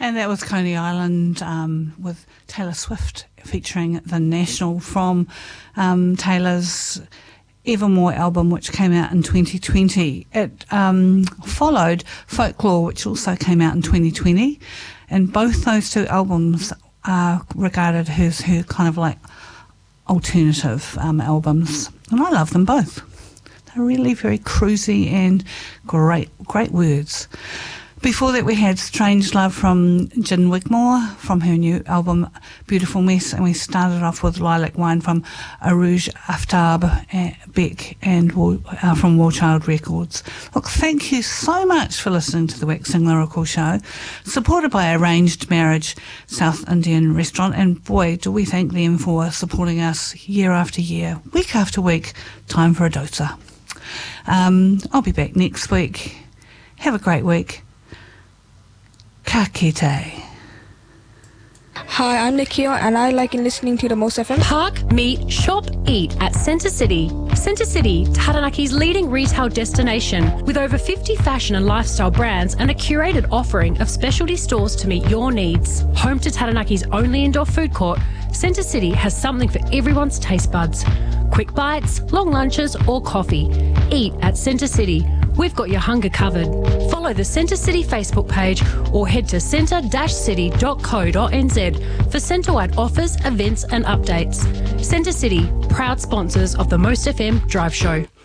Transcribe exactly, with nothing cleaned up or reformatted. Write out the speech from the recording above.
And that was Coney Island um, with Taylor Swift featuring The National from um, Taylor's Evermore album, which came out in twenty twenty. It um, followed Folklore, which also came out in twenty twenty. And both those two albums are regarded as her kind of like alternative um, albums. And I love them both. They're really very cruisy and great, great words. Before that, we had Strange Love from Gin Wigmore from her new album Beautiful Mess, and we started off with Lilac Wine from Arouge Aftab uh, Beck and uh, from War Child Records. Look, thank you so much for listening to the Waxing Lyrical Show, supported by Arranged Marriage South Indian Restaurant, and boy, do we thank them for supporting us year after year, week after week. Time for a doser. Um, I'll be back next week. Have a great week. Ka kite. Hi, I'm Nikia and I like listening to the Most F M. Park, meet, shop, eat at Centre City. Centre City, Taranaki's leading retail destination with over fifty fashion and lifestyle brands and a curated offering of specialty stores to meet your needs. Home to Taranaki's only indoor food court, Centre City has something for everyone's taste buds. Quick bites, long lunches or coffee. Eat at Centre City. We've got your hunger covered. Follow the Centre City Facebook page or head to centre city dot co dot n z for centre-wide offers, events and updates. Centre City, proud sponsors of the Most F M Drive Show.